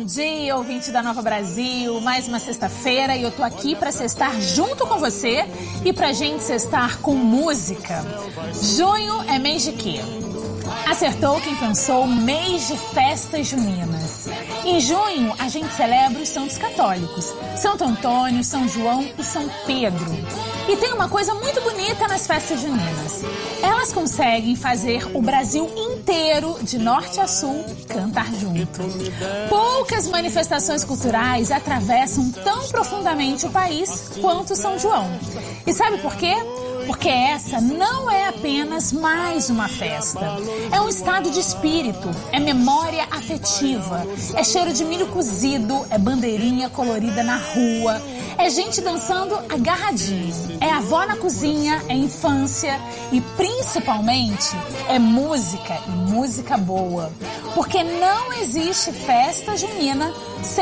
Bom dia, ouvinte da Nova Brasil. Mais uma sexta-feira e eu tô aqui pra sextar junto com você e pra gente sextar com música. Junho é mês de quê? Acertou quem pensou, mês de festas juninas. Em junho, a gente celebra os santos católicos, Santo Antônio, São João e São Pedro. E tem uma coisa muito bonita nas festas juninas. Elas conseguem fazer o Brasil inteiro, de norte a sul, cantar junto. Poucas manifestações culturais atravessam tão profundamente o país quanto São João. E sabe por quê? Porque essa não é apenas mais uma festa. É um estado de espírito, é memória afetiva, é cheiro de milho cozido, é bandeirinha colorida na rua, é gente dançando agarradinho, é avó na cozinha, é infância e principalmente é música e música boa. Porque não existe festa junina sem